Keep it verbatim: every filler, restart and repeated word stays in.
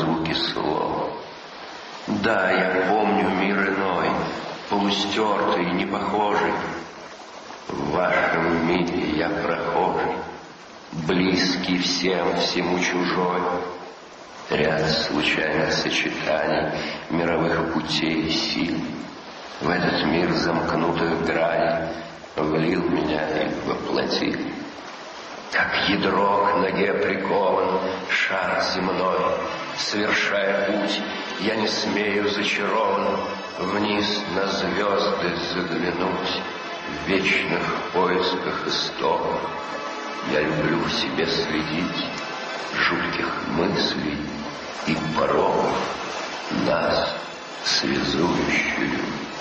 звуки слов. Да, я помню мир иной, полустертый и непохожий. В вашем мире я прохожий, близкий всем, всему чужой. Ряд случайных сочетаний мировых путей и сил в этот мир замкнутых граней влил меня и воплотил. Как ядро к ноге прикован шар земной, совершая путь, я не смею зачарован вниз на звезды заглянуть. В вечных поисках истоков я люблю в себе следить жутких мыслей и пороков, нас связующую